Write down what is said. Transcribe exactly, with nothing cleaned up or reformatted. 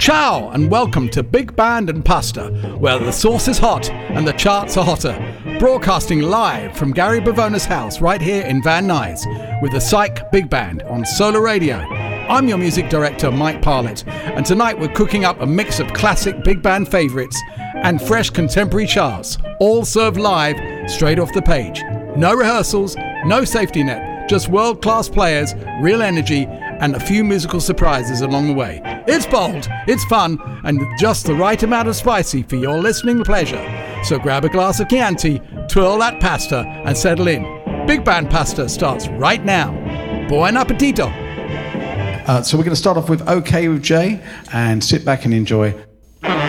Ciao and welcome to Big Band and Pasta, where the sauce is hot and the charts are hotter. Broadcasting live from Gary Bavona's house right here in Van Nuys with the Psych Big Band on Solar Radio. I'm your music director, Mike Parlett, and tonight we're cooking up a mix of classic big band favourites and fresh contemporary charts, all served live straight off the page. No rehearsals, no safety net, just world-class players, real energy, and a few musical surprises along the way. It's bold, it's fun, and just the right amount of spicy for your listening pleasure. So grab a glass of Chianti, twirl that pasta, and settle in. Big Band Pasta starts right now. Buon appetito! Uh, so we're going to start off with OK with Jay, and sit back and enjoy